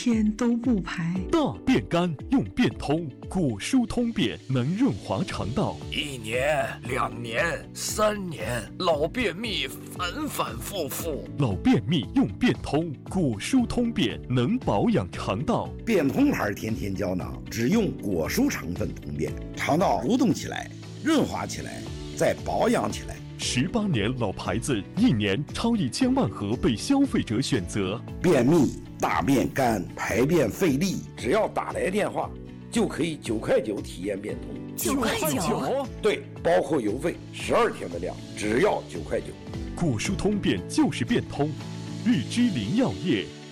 天都不排。 大便干用便通，果蔬通便能润滑肠道。 1年、2年、3年，老便秘反反复复。 老便秘用便通，果蔬通便能保养肠道。 便通牌甜甜胶囊只用果蔬成分通便，肠道蠕动起来，润滑起来，再保养起来。 18年老牌子，1年超1000万盒被消费者选择。 便秘、大便干、排便费力，只要打来电话，就可以9块9体验便通。 9块9？ 对，包括邮费，12天的量，只要9块9。 果蔬通便就是便通，日之林药业。